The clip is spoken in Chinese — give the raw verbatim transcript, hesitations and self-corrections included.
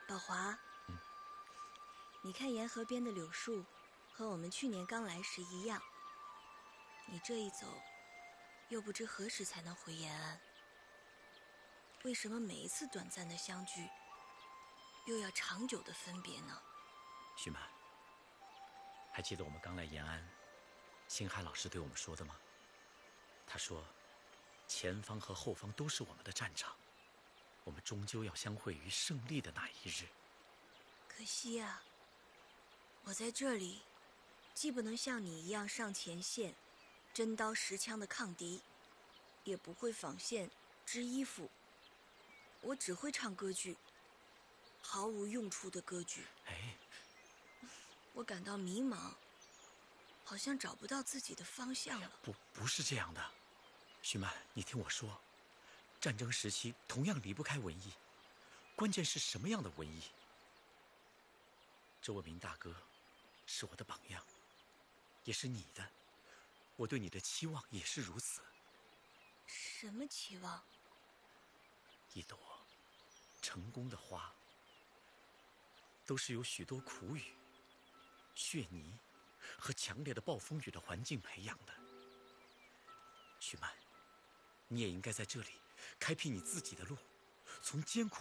宝华，嗯，你看沿河边的柳树，和我们去年刚来时一样。你这一走，又不知何时才能回延安。为什么每一次短暂的相聚，又要长久的分别呢？ 徐曼，还记得我们刚来延安，星海老师对我们说的吗？他说，前方和后方都是我们的战场，我们终究要相会于胜利的那一日。 可惜啊，我在这里，既不能像你一样上前线，真刀实枪的抗敌，也不会纺线织衣服，我只会唱歌剧，毫无用处的歌剧。 哎， 我感到迷茫，好像找不到自己的方向了。 不，不是这样的，徐曼，你听我说，战争时期同样离不开文艺，关键是什么样的文艺？周文明大哥是我的榜样，也是你的，我对你的期望也是如此。 什么期望？ 一朵成功的花，都是由许多苦雨、血泥和强烈的暴风雨的环境培养的。徐曼，你也应该在这里开辟你自己的路，从艰苦